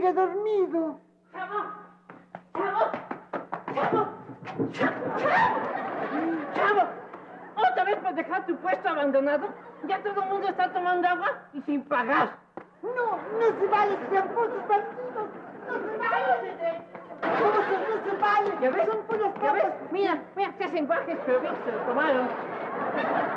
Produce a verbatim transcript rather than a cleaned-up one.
sigue dormido. ¡Chavo! ¡Chavo! ¡Chavo! ¡Chavo! ¿Otra vez por dejar tu puesto abandonado? Ya todo el mundo está tomando agua y sin pagar. No, no se vale, tramposos bandidos. No se vale. ¿Cómo se no se vale? ¿Ya ves? Son puras ¿Ya ves? copas. Mira, mira, qué hacen guajes, pero bien se lo tomaron.